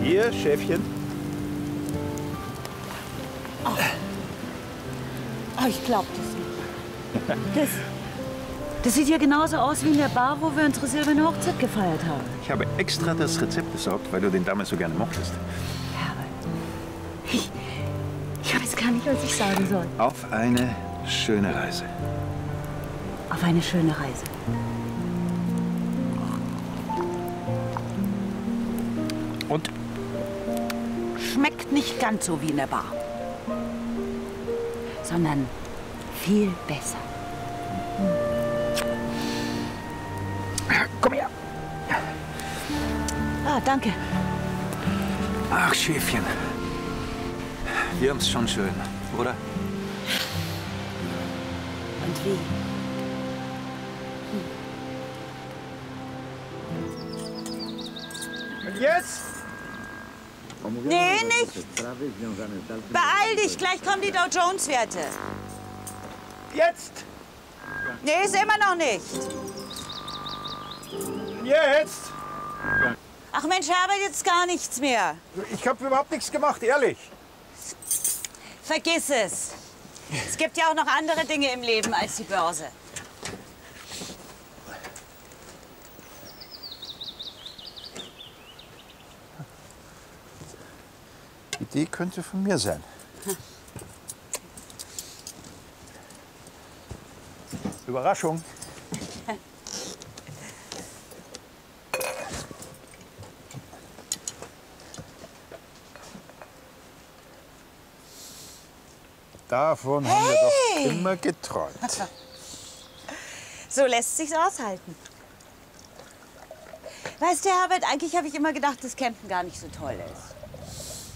Hier, Schäfchen. Oh, ich glaub das nicht. Das sieht ja genauso aus wie in der Bar, wo wir unsere silberne Hochzeit gefeiert haben. Ich habe extra das Rezept besorgt, weil du den damals so gerne mochtest. Herbert, ich weiß gar nicht, was ich sagen soll. Auf eine schöne Reise. Auf eine schöne Reise. Und? Schmeckt nicht ganz so wie in der Bar. Sondern viel besser. Komm her. Ah, danke. Ach, Schäfchen. Wir haben's schon schön, oder? Und wie? Und jetzt? Nee, nicht. Beeil dich, gleich kommen die Dow Jones-Werte. Jetzt! Nee, ist immer noch nicht. Jetzt! Ach Mensch, Herbert, jetzt gar nichts mehr. Ich habe überhaupt nichts gemacht, ehrlich. Vergiss es. Es gibt ja auch noch andere Dinge im Leben als die Börse. Die Idee könnte von mir sein. Überraschung. Davon haben wir doch immer geträumt. So lässt sich's aushalten. Weißt du, Herbert, eigentlich habe ich immer gedacht, dass Campen gar nicht so toll ist.